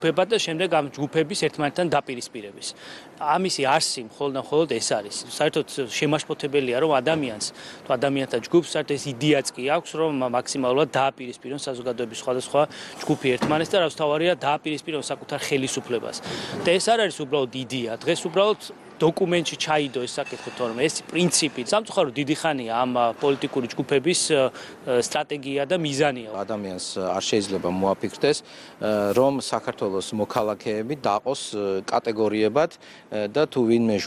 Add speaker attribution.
Speaker 1: ჯგუფება და შემდეგ ამ ჯგუფების ერთმანეთთან დაპირისპირების. ამისი არსი მხოლოდ ეს არის. საერთოდ შემაშფოთებელია, რომ ადამიანს თუ ადამიანთა ჯგუფს საერთოდ ეს იდეაც კი აქვს, რომ მაქსიმალურად დააპირისპირონ საზოგადოების სხვადასხვა ჯგუფი ერთმანეთს და რაც თავარია დააპირისპირონ საკუთარ ხელისუფლებას. და ეს არ არის უბრალოდ იდეა, დღეს უბრალოდ დოკუმენტში ჩაიდო ეს საკითხი, თორემ ეს პრინციპი სამწუხაროდ დიდი ხანია ამ პოლიტიკური ჯგუფების სტრატეგია და მიზანია.
Speaker 2: ადამიანს არ შეიძლება მოაფიქრდეს, რომ საქართველოს მოქალაქეები დაყოს კატეგორიებად და თუ ვინმე